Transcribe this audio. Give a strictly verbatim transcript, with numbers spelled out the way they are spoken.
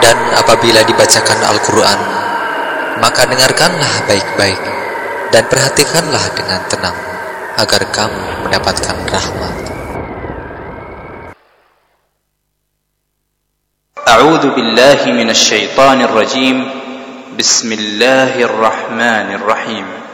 Dan apabila dibacakan Al-Quran, maka dengarkanlah baik-baik dan perhatikanlah dengan tenang, agar kamu mendapatkan rahmat. A'udzu billahi minasy syaithanir rajim. Bismillahirrahmanirrahim.